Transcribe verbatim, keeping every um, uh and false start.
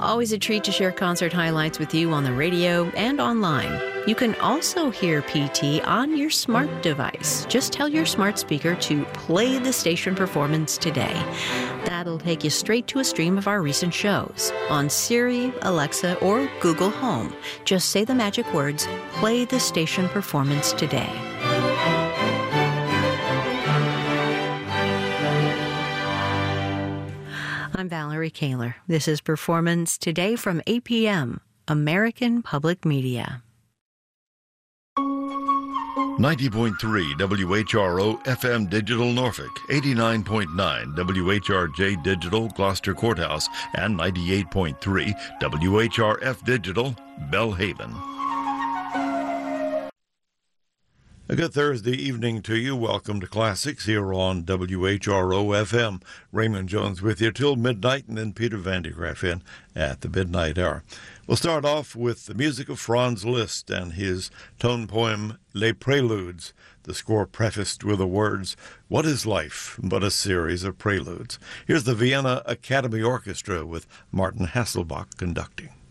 Always a treat to share concert highlights with you on the radio and online. You can also hear P T on your smart device. Just tell your smart speaker to play the station performance today. That'll take you straight to a stream of our recent shows on Siri, Alexa, or Google Home. Just say the magic words, play the station performance today. I'm Valerie Kaler. This is Performance Today from eight p.m., American Public Media. ninety point three W H R O F M Digital Norfolk, eighty-nine point nine W H R J Digital Gloucester Courthouse, and ninety-eight point three W H R F Digital Bellhaven. A good Thursday evening to you. Welcome to Classics here on W H R O F M. Raymond Jones with you till midnight, and then Peter Van de Graaff in at the midnight hour. We'll start off with the music of Franz Liszt and his tone poem, Les Preludes, the score prefaced with the words, "What is life but a series of preludes?" Here's the Vienna Academy Orchestra with Martin Hasselbach conducting.